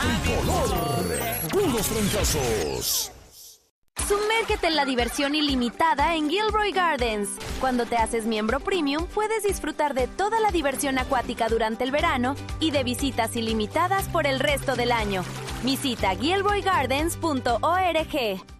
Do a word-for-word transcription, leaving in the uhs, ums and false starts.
Tricolor, puros fracasos. Sumérgete en la diversión ilimitada en Gilroy Gardens. Cuando te haces miembro premium, puedes disfrutar de toda la diversión acuática durante el verano y de visitas ilimitadas por el resto del año. Visita gilroy gardens punto org.